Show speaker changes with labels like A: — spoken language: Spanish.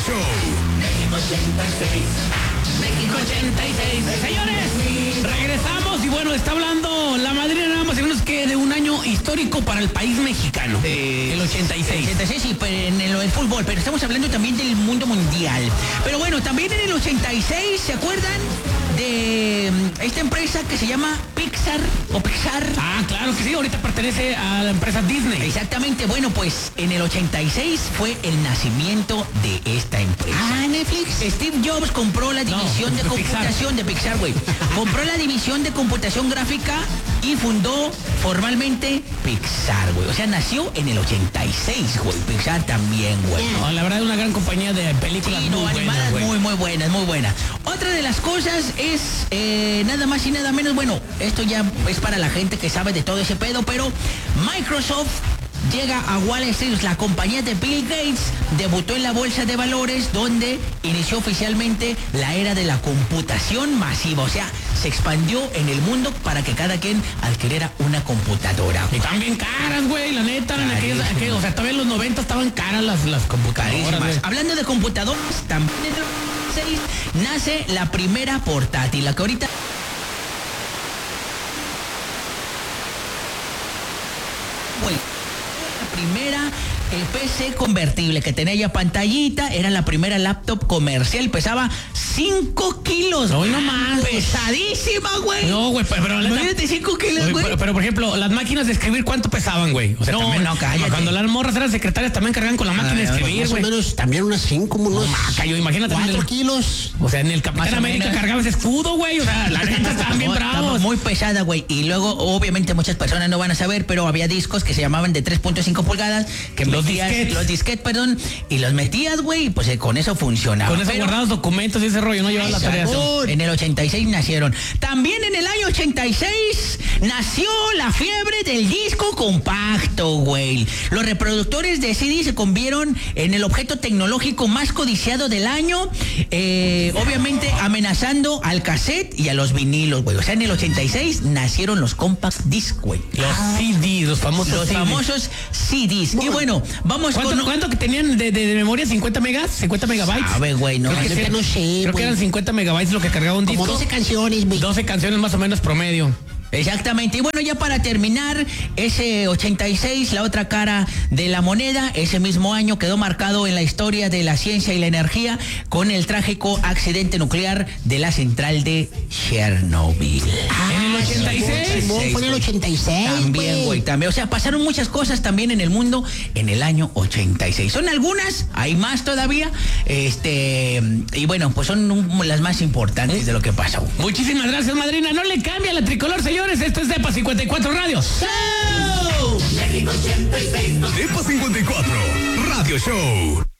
A: Show.
B: México 86. México 86.
C: Señores, regresamos y bueno, está hablando la madrina nada más y menos que de un año histórico para el país mexicano. El 86.
D: 86 sí, pero en el fútbol, pero estamos hablando también del mundo mundial. Pero bueno, también en el 86, ¿se acuerdan de esta empresa que se llama Pixar o Pixar?
C: Ah, claro que sí, ahorita pertenece a la empresa Disney.
D: Exactamente, bueno, pues en el 86 fue el nacimiento de esta empresa.
C: Ah, Netflix.
D: Steve Jobs compró la división de computación de Pixar, güey. Compró la división de computación gráfica y fundó formalmente Pixar, güey. O sea, nació en el 86, güey. Pixar también, güey.
C: No, la verdad es una gran compañía de películas
D: Sí, no,
C: muy
D: animadas
C: buenas, güey.
D: muy buenas, muy buenas. Otra de las cosas es nada más y nada menos, bueno, esto ya es para la gente que sabe de todo ese pedo, pero Microsoft llega a Wall Street, la compañía de Bill Gates debutó en la bolsa de valores donde inició oficialmente la era de la computación masiva, o sea, se expandió en el mundo para que cada quien adquiriera una computadora.
C: Y también caras, güey, la neta, en aquellos, o sea, todavía en los 90 estaban caras las computadoras, güey.
D: Hablando de computadoras, también en el 96 nace la primera portátil, la que ahorita primera PC convertible que tenía ya pantallita, era la primera laptop comercial, pesaba 5 kilos.
C: No, no más.
D: Pesadísima, güey.
C: No, güey, pero
D: imagínate 5 kilos, güey.
C: pero, por ejemplo, las máquinas de escribir, ¿cuánto pesaban, güey? O sea,
D: No,
C: también,
D: no, cállate.
C: Cuando las morras eran secretarias también cargaban con la máquina de escribir,
E: Más o
C: güey.
E: menos también unas 5, unos
C: Macayo, imagínate.
E: 4 kilos.
C: O sea, en el Capitán
D: Más o
C: América
D: menos.
C: cargaba ese escudo, güey. O sea, la neta estaban bien
D: Estaba
C: bravos.
D: muy pesada, güey. Y luego, obviamente, muchas personas no van a saber, pero había discos que se llamaban de 3.5 pulgadas, que
C: Los
D: metías,
C: disquetes.
D: los disquetes, perdón, y los metías, güey, y pues con eso funcionaba.
C: Con esos
D: Pero
C: guardados documentos y ese rollo, no llevaban la tarea.
D: en el 86 nacieron. También en el año 86 nació la fiebre del disco compacto, güey. Los reproductores de CD se convirtieron en el objeto tecnológico más codiciado del año, obviamente amenazando al cassette y a los vinilos, güey. O sea, en el 86 nacieron los compact disc, güey.
C: Los CDs, los famosos
D: Los
C: CDs.
D: famosos CDs. Y bueno, vamos
C: ¿Cuánto que tenían de memoria? ¿50 megas? ¿50 megabytes?
D: A ver, güey, no.
C: Creo que,
E: no sé,
C: creo que
E: güey.
C: eran 50 megabytes lo que cargaba un disco.
E: Como 12 canciones, güey.
C: 12 canciones más o menos promedio.
D: Exactamente. Y bueno, ya para terminar, ese 86, la otra cara de la moneda, ese mismo año quedó marcado en la historia de la ciencia y la energía con el trágico accidente nuclear de la central de Chernobyl.
C: En el 86.
E: Fue en el 86.
D: También, güey, también. O sea, pasaron muchas cosas también en el mundo en el año 86. Son algunas, hay más todavía. Y bueno, pues son las más importantes de lo que pasó.
C: Muchísimas gracias, madrina. No le cambia la tricolor, señores. Esto es DEPA 54 Radio.
B: México 86.
A: DEPA 54 Radio Show.